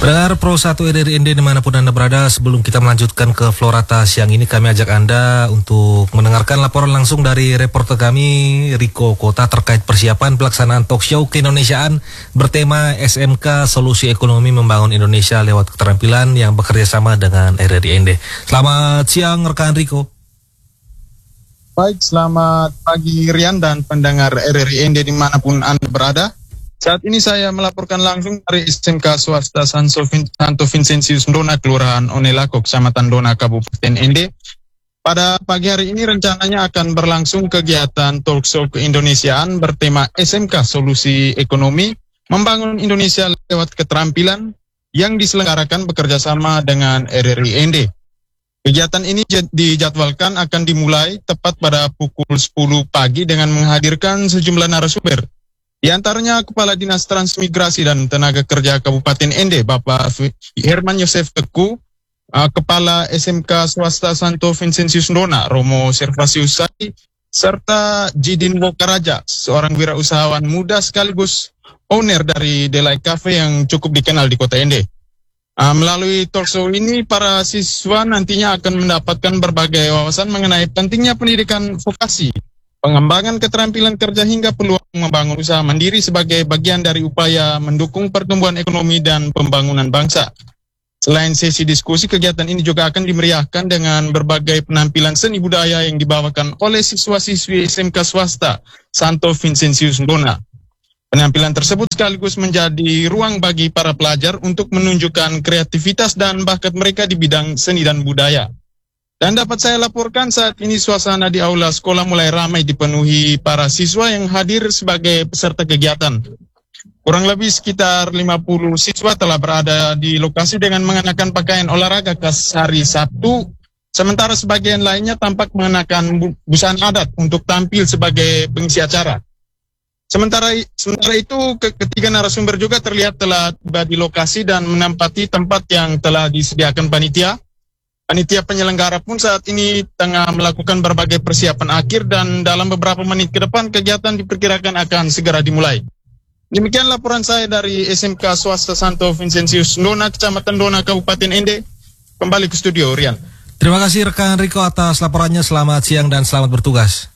Pendengar Pro 1 RRI ND dimanapun Anda berada, sebelum kita melanjutkan ke Florata siang ini, kami ajak Anda untuk mendengarkan laporan langsung dari reporter kami, Riko Kota, terkait persiapan pelaksanaan talk show keindonesiaan bertema SMK Solusi Ekonomi Membangun Indonesia lewat keterampilan yang bekerja sama dengan RRI ND. Selamat siang rekan Riko. Baik, selamat pagi Rian dan pendengar RRI ND dimanapun Anda berada. Saat ini saya melaporkan langsung dari SMK Swasta Santo Vincentius Ndona, Kelurahan Onelako, Kecamatan Ndona, Kabupaten ND. Pada pagi hari ini rencananya akan berlangsung kegiatan talk show keindonesiaan bertema SMK Solusi Ekonomi Membangun Indonesia lewat keterampilan yang diselenggarakan bekerjasama dengan RRI ND. Kegiatan ini dijadwalkan akan dimulai tepat pada pukul 10 pagi dengan menghadirkan sejumlah narasumber. Di antaranya Kepala Dinas Transmigrasi dan Tenaga Kerja Kabupaten ND, Bapak Herman Yosef Teku, Kepala SMK Swasta Santo Vincentius Ndona, Romo Servasius Sari, serta Jidin Wokaraja, seorang wirausahawan muda sekaligus owner dari Delay Cafe yang cukup dikenal di kota ND. Melalui talk show ini, para siswa nantinya akan mendapatkan berbagai wawasan mengenai pentingnya pendidikan vokasi, pengembangan keterampilan kerja hingga peluang membangun usaha mandiri sebagai bagian dari upaya mendukung pertumbuhan ekonomi dan pembangunan bangsa. Selain sesi diskusi, kegiatan ini juga akan dimeriahkan dengan berbagai penampilan seni budaya yang dibawakan oleh siswa-siswi SMK Swasta Santo Vincentius Ndona. Penampilan tersebut sekaligus menjadi ruang bagi para pelajar untuk menunjukkan kreativitas dan bakat mereka di bidang seni dan budaya. Dan dapat saya laporkan saat ini suasana di aula sekolah mulai ramai dipenuhi para siswa yang hadir sebagai peserta kegiatan. Kurang lebih sekitar 50 siswa telah berada di lokasi dengan mengenakan pakaian olahraga khas hari Sabtu, sementara sebagian lainnya tampak mengenakan busana adat untuk tampil sebagai pengisi acara. Sementara itu, ketiga narasumber juga terlihat telah tiba di lokasi dan menempati tempat yang telah disediakan panitia. Panitia penyelenggara pun saat ini tengah melakukan berbagai persiapan akhir dan dalam beberapa menit ke depan kegiatan diperkirakan akan segera dimulai. Demikian laporan saya dari SMK Swasta Santo Vincentius Ndona, Kecamatan Ndona, Kabupaten ND. Kembali ke studio, Rian. Terima kasih rekan Riko atas laporannya. Selamat siang dan selamat bertugas.